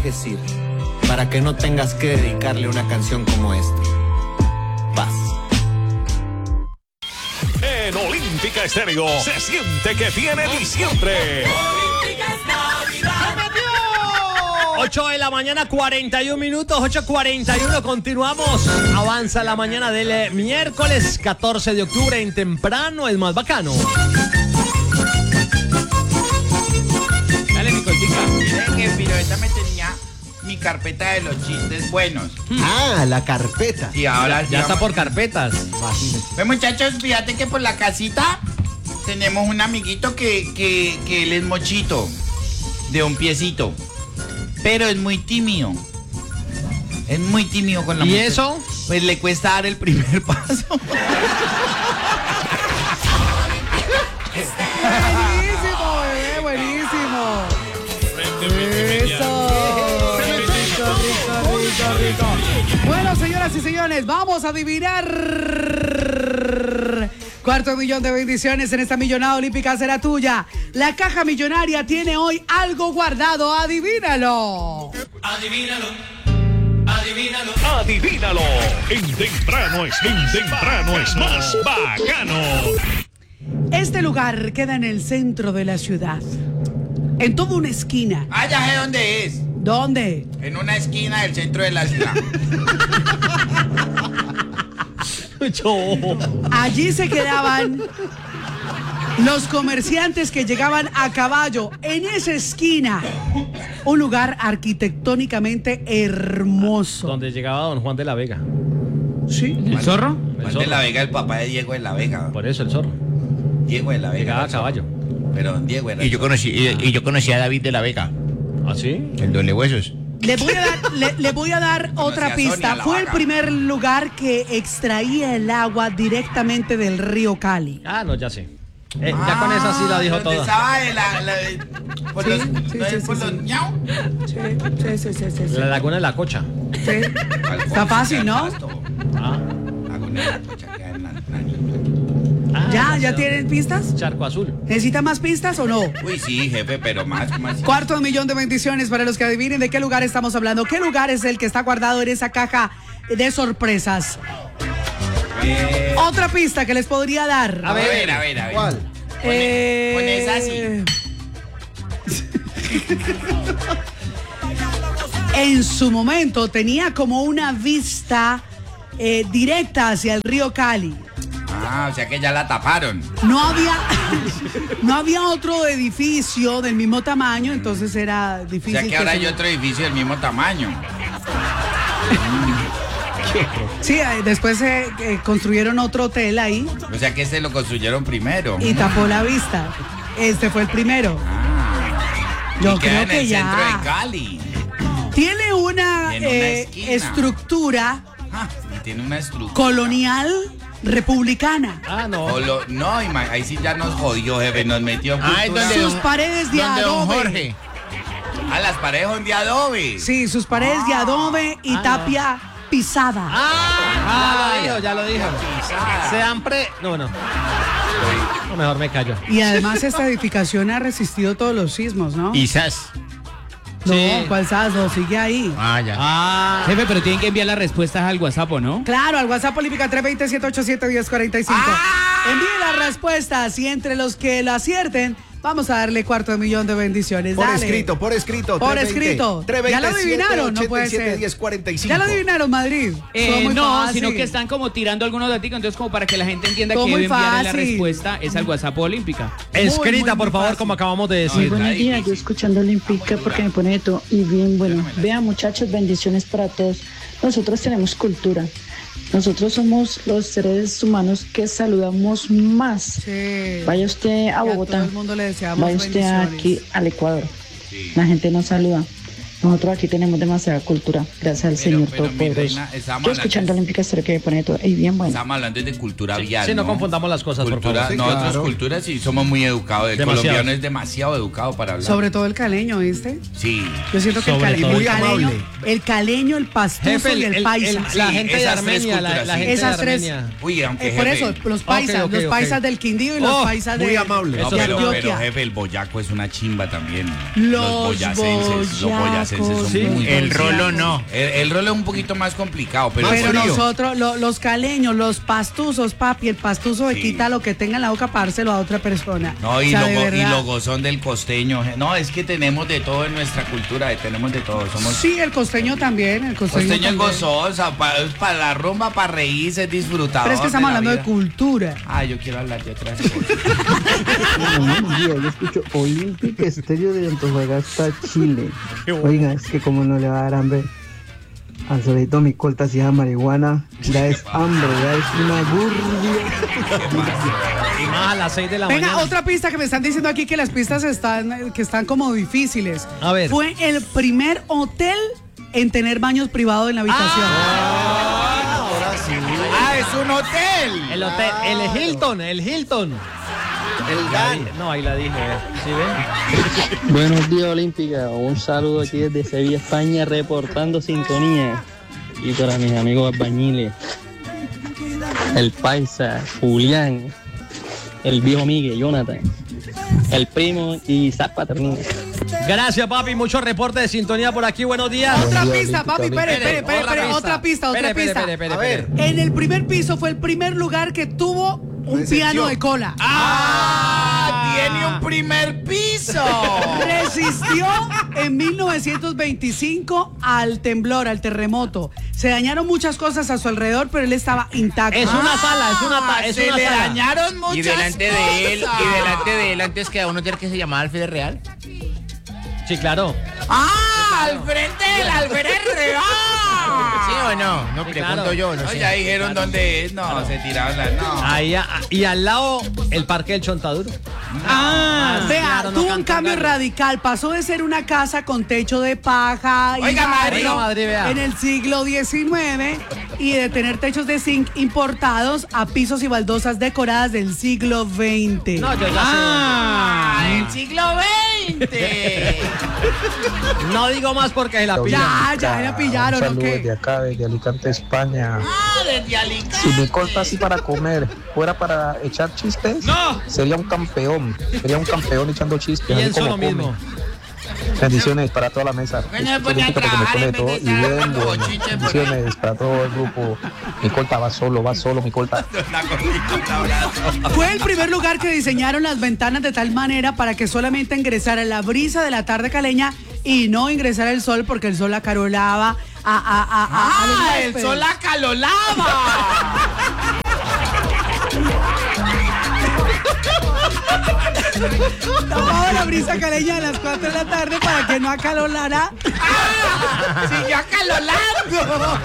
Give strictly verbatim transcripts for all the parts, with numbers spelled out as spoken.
dejes ir, para que no tengas que dedicarle una canción como esta. Paz. En Olímpica Estéreo se siente que tiene diciembre. Olímpica es Navidad. ocho de la mañana, cuarenta y un minutos, ocho cuarenta y uno, continuamos. Avanza la mañana del eh, miércoles catorce de octubre en Temprano es más bacano. Dale, Nicoltica. Miren que Piroeta me tenía mi carpeta de los chistes buenos. Ah, la carpeta. Y ahora Ya, ya está por carpetas. Pues muchachos, fíjate que por la casita tenemos un amiguito que, que, que él es mochito, de un piecito, pero es muy tímido. Es muy tímido con la ¿Y mujer. eso? Pues le cuesta dar el primer paso. Buenísimo, bebé, buenísimo. Eso. Rico, rico, rico, rico. Bueno, señoras y señores, vamos a adivinar. Cuarto millón de bendiciones en esta millonada olímpica será tuya. La caja millonaria tiene hoy algo guardado. Adivínalo. Adivínalo. Adivínalo. Adivínalo. En Temprano es, en Temprano es más bacano. Este lugar queda en el centro de la ciudad. En toda una esquina. Ah, ya sé dónde es. ¿Dónde? En una esquina del centro de la ciudad. Allí se quedaban los comerciantes que llegaban a caballo. En esa esquina, un lugar arquitectónicamente hermoso. Donde llegaba don Juan de la Vega. ¿Sí? ¿El zorro? Juan El zorro. de la Vega, el papá de Diego de la Vega. Por eso el zorro. Diego de la Vega. Llegaba a caballo. Pero don Diego era. Y yo conocí, y, y yo conocí a David de la Vega, ¿Ah, sí? el doble huesos. Le voy a dar, le, le voy a dar otra a pista. Sonia, la Fue el vaca. primer lugar que extraía el agua directamente del río Cali. Ah, no, ya sé. Eh, ya con esa sí la dijo ¿Dónde toda. estaba de la, la de- por Sí, los, sí, ¿no sí, es sí, por sí. los ñau? Sí, sí, sí, sí, sí, sí. La laguna de la Cocha. Sí. Está fácil, ¿no? Ah. Laguna de la Cocha queda en la- la- Ah, ¿Ya? sé ¿Ya dónde. tienen pistas? Charco Azul. ¿Necesita más pistas o no? Uy, sí, jefe, pero más, más. Cuarto millón de bendiciones para los que adivinen de qué lugar estamos hablando. ¿Qué lugar es el que está guardado en esa caja de sorpresas? Eh, Otra pista que les podría dar. a ver, a ver, a ver. ¿Cuál? Pone, pone esa así. Eh, En su momento tenía como una vista eh, directa hacia el río Cali. Ah, o sea que ya la taparon. No había, no había otro edificio del mismo tamaño, entonces era O difícil. sea que ahora se- hay otro edificio del mismo tamaño. Sí, eh, después se eh, construyeron otro hotel ahí O sea que este lo construyeron primero. y tapó la vista. Este fue el primero. Ah, Yo y queda creo en que el ya. centro de Cali. Tiene una, En una eh, esquina. estructura Ah, y tiene una estructura. colonial republicana. Ah, no. O lo- no, ima- ahí sí ya nos jodió, jefe, nos metió Ah, es cultura. donde Sus don- paredes de donde don adobe. Jorge. Ah, las paredes son de adobe. Sí, sus paredes de adobe y Ah, no. tapia pisada. Ah, ya lo dijo, ya lo dijo. Pisada. Sean pre... No, no. No, mejor me callo. Y además esta edificación ha resistido todos los sismos, ¿no? Quizás. No, Sí. ¿cuál saso? Sigue ahí. Ah, ya. Ah, Jefe, pero tienen que enviar las respuestas al WhatsApp, ¿o no? Claro, al WhatsApp Olímpica tres dos cero, siete ocho siete, uno cero cuatro cinco. ¡Ah! Envíe las respuestas y entre los que lo acierten, vamos a darle cuarto de millón de bendiciones. Por Dale. escrito, por escrito. Por trescientos veinte, escrito. trescientos Ya lo veintisiete, adivinaron, no puede ochenta y siete, ser. diez, cuarenta y cinco. Ya lo adivinaron, Madrid. Eh, Estuvo muy no, fácil. sino que están como tirando algunos datos, entonces como para que la gente entienda Todo que muy debe enviar la fácil. respuesta es al WhatsApp Olímpica. escrita, muy, por muy favor, fácil. como acabamos de No, decir. está Buenos días, difícil. yo escuchando Olímpica porque me pone de todo. Y bien, bueno, vean muchachos, bendiciones para todos. Nosotros tenemos cultura. Nosotros somos los seres humanos que saludamos más. Sí. Vaya usted a Y a Bogotá, todo el mundo le deseamos vaya usted bendiciones. aquí al Ecuador. La gente nos saluda. Nosotros aquí tenemos demasiada cultura, gracias al Pero- Señor pero, mi Todopoderoso. reina, estábamos Yo escuchando hablando- Olímpica Estéreo que me pone de todo. Y bien, bueno. Estamos hablando de cultura vial. Sí, no confundamos las cosas, por cultura, favor. Sí, nosotros claro. cultura sí somos muy educados. El Demasiado. colombiano es demasiado educado para hablar. Sobre todo el caleño, ¿viste? Sí. Yo siento que el, Sobre cale- todo. el Muy caleño, amable. el caleño, el pastuso Jefe, el- y el, el- paisa. el- la Sí, gente de esas tres Armenia, la, culturas, la sí. gente Esas de tres- Armenia. Uy, aunque Eh, por jefe, eso, los paisas, ok, los ok. paisas del Quindío y los Oh, paisas muy de, amable. No, de pero, Antioquia. pero jefe, el boyaco es una chimba también. Los boyacenses, los boyacos. ese son Sí. muy El dulces. rolo no. El, el rolo es un poquito más complicado, pero, Pero frío. nosotros, lo- los caleños, los pastuzos, papi, el pastuzo se Sí. quita lo que tenga en la boca para dárselo a otra persona. No, y, O sea, lo, de go- y verdad. lo gozón del costeño. No, es que tenemos de todo en nuestra cultura, eh, tenemos de todo. Somos Sí, el costeño también, el costeño, costeño es también. gozosa, para la rumba, para reírse, es disfrutador. Pero es que estamos la hablando de vida. cultura. Ah, yo quiero hablar de otras cosas. Buenos días, yo escucho Olímpica Estéreo de Antofagasta, Chile. Oiga, es que como no le va a dar hambre al solito mi colta si es marihuana, ya es hambre, ya es una burdia. Y más a las seis de la Venga, mañana. otra pista que me están diciendo aquí que las pistas están, que están como difíciles. A ver. Fue el primer hotel en tener baños privados en la habitación. ¡Ah, es un hotel! El hotel, el Hilton, el Hilton. El Dan. No, ahí la dije. ¿Sí ven? Buenos días, Olímpica. Un saludo aquí desde Sevilla, España, reportando sintonía. Y para mis amigos albañiles, el Paisa, Julián, el viejo Miguel, Jonathan, el primo y Isaac Paternino. Gracias, papi. Mucho reporte de sintonía por aquí. Buenos días. Otra Buen día, pista, Olímpica, papi, espere, Olímpica. espere, espere, espere, otra pista, otra Espere, pista. espere, espere, A espere. ver. En el primer piso fue el primer lugar que tuvo un piano de cola. ¡Ah! ¡Tiene un primer piso! Resistió en mil novecientos veinticinco al temblor, al terremoto. Se dañaron muchas cosas a su alrededor, pero él estaba intacto. Es una sala, es una, ta- es Se una le sala. dañaron muchas Y delante de él, cosas. y delante de él, antes que a uno del que se llamaba Alfred Real. Sí, claro. ¡Ah! ¡Al frente del Alfred Real! ¿Sí o no? No, Sí, pregunto claro. yo, no No, sé. ya dijeron dónde es. No, se tiraron las. No. Ahí, a- y al lado, el Parque del Chontaduro. Ah, vea, claro, no tuvo un cantó cambio gallo. radical. Pasó de ser una casa con techo de paja y Oiga, Madrid. barro Oiga, Madrid, vea. en el siglo diecinueve y de tener techos de zinc importados a pisos y baldosas decoradas del siglo veinte. No, yo ya ¡Ah! ¡El siglo veinte! sé. No digo más porque se la pillan. Ya, ya la pillaron, Un ¿o saludo qué? desde acá, desde Alicante, España. ¡Ah, desde Alicante! Si mi colta así para comer fuera para echar chistes, ¡No! sería un campeón. Sería un campeón echando chistes. así Pienso como lo mismo. come. Bendiciones para toda la mesa. Bueno, me Escucho pone a música porque me trabajar pone en todo vez y de estar bien dando bueno. bochiche, porque- Bendiciones para todo el grupo. Mi colta va solo, va solo, mi colta. Una cosita, un abrazo. Fue el primer lugar que diseñaron las ventanas de tal manera para que solamente ingresara la brisa de la tarde caleña y no ingresara el sol porque el sol acarolaba a, a, a, a, a los ¡Ah, el huéspedes. sol la calolaba! Tapaba la brisa caleña a las cuatro de la tarde para que no acalolara. ¡Ah! ¡Siguió acalolando!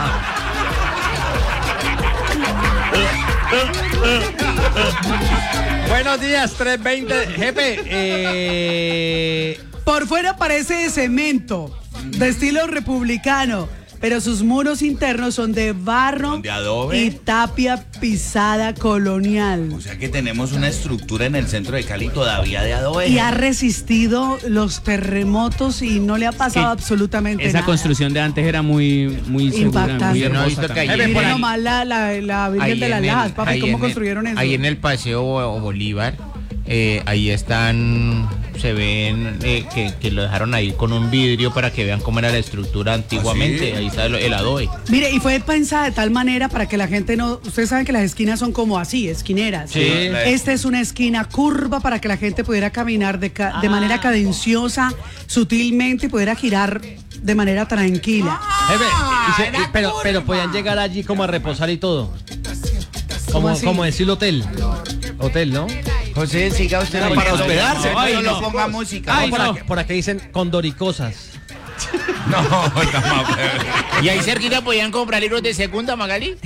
Buenos días, tres veinte. Jefe, eh, Por fuera parece de cemento, de estilo republicano, pero sus muros internos son de barro ¿Son de adobe? y tapia pisada colonial. O sea que tenemos una estructura en el centro de Cali todavía de adobe. Y ha resistido los terremotos y no le ha pasado Sí. absolutamente Esa nada. construcción de antes era muy, muy segura, Impactante. muy Yo no he hermosa visto que también. ahí- Jefe, por Miren ahí- nomás la, la, la Virgen Ahí de las en el- Lajas, papi, ahí ¿cómo en el- construyeron eso? Ahí en el Paseo Bo- Bolívar, eh, ahí están, se ven eh, que, que lo dejaron ahí con un vidrio para que vean cómo era la estructura antiguamente. ¿sí? Ahí está el, el adobe. Mire, y fue pensada de tal manera para que la gente no... Ustedes saben que las esquinas son como así, esquineras. Sí. Esta es una esquina curva para que la gente pudiera caminar de, ca- de manera cadenciosa, sutilmente y pudiera girar de manera tranquila. jefe, y se- era y- pero, curva. pero podían llegar allí como a reposar y todo. Como, así? como decir hotel. Hotel, ¿no? José, siga usted Era leyendo. para hospedarse, No, ay, no, no. ponga música. Ay, por, no. aquí, por aquí dicen condoricosas. No, no, no. Y ahí cerquita podían comprar libros de segunda, Magali.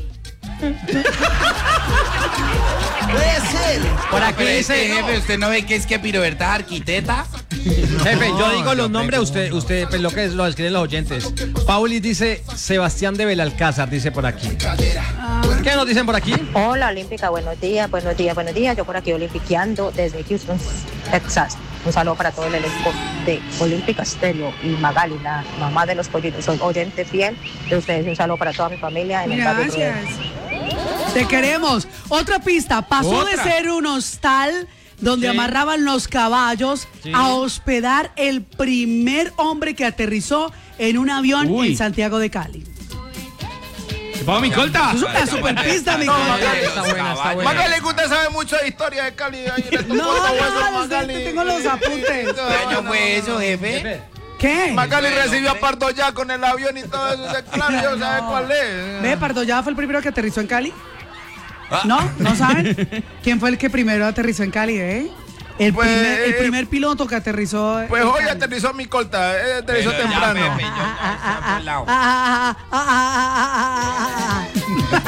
Puede ser. Por aquí Pero este dice... jefe, ¿usted no ve que es que Piroberta es arquitecta? Jefe, yo No, digo los yo nombres, pregunto. usted, usted pues, lo que es, lo escriben los oyentes. Paulis dice Sebastián de Belalcázar, dice por aquí. ¿Qué nos dicen por aquí? Hola Olímpica, buenos días, buenos días, buenos días. Yo por aquí olimpiqueando desde Houston, Texas. Un saludo para todo el elenco de Olímpica Stereo y Magali, la mamá de los pollitos. Soy oyente fiel de ustedes. Un saludo para toda mi familia en el barrio Gracias. Rodeo. Te queremos. Otra pista. Pasó Otra. de ser un hostal donde Sí. amarraban los caballos Sí. a hospedar el primer hombre que aterrizó en un avión Uy. en Santiago de Cali. ¿Te pago mi colta? Es una super pista, mi No, coño. Magali, Está buena, está buena. Magali, que usted sabe mucho de historia de Cali. Ahí en estos No, cortahuesos, no, Magali. sí, tengo los apuntes. ¿Qué año fue eso, jefe? ¿Qué? Magali recibió a Pardo ya con el avión y todo eso. Claro, yo sabe cuál es. Ve, Pardo ya fue el primero que aterrizó en Cali. ¿No? ¿No saben? ¿Quién fue el que primero aterrizó en Cali, eh? El, Pues, primer, el eh, primer piloto que aterrizó. Pues en hoy Cali. aterrizó mi colta, eh, aterrizó Pero ya, temprano. Pepe, yo ya, está por el lado. Ah, ah, ah, ah, ah, ah,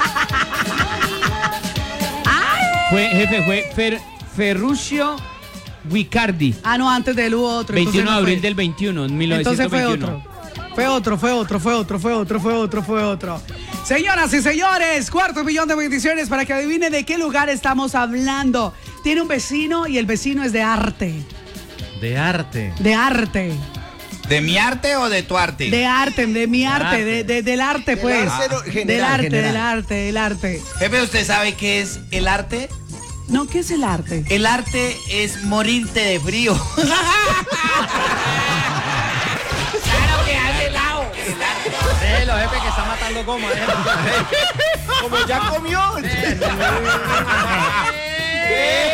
ah, ah. Fue, jefe, fue Fer, Ferruccio Guicardi. Ah, no, antes de él hubo otro. entonces veintiuno de no abril fue. del veintiuno, en Entonces fue mil novecientos veintiuno. otro. Fue otro, fue otro, fue otro, fue otro, fue otro, fue otro. Señoras y señores, cuarto millón de bendiciones para que adivine de qué lugar estamos hablando. Tiene un vecino y el vecino es de arte. De arte. De arte. ¿De mi arte o de tu arte? De arte, de mi arte, arte. de, de- del arte, pues. arte, no, general, del arte, general. del arte, del arte. Jefe, ¿usted sabe qué es el arte? No, ¿qué es el arte? El arte es morirte de frío. Claro que hace helado. Déjelo, jefe, que está matando goma. déjelo. Como ya comió.